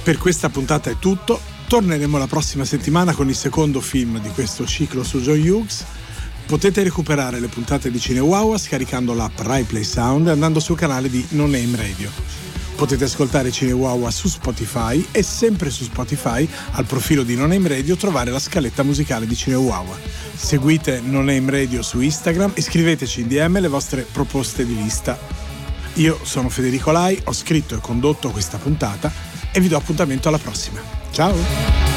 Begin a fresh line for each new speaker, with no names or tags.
Per questa puntata è tutto. Torneremo la prossima settimana con il secondo film di questo ciclo su John Hughes. Potete recuperare le puntate di Cinewawa scaricando l'app Rai Play Sound e andando sul canale di No Name Radio. Potete ascoltare Cinewawa su Spotify e sempre su Spotify, al profilo di No Name Radio, trovare la scaletta musicale di Cinewawa. Seguite No Name Radio su Instagram e scriveteci in DM le vostre proposte di lista. Io sono Federico Lai, ho scritto e condotto questa puntata e vi do appuntamento alla prossima. Ciao!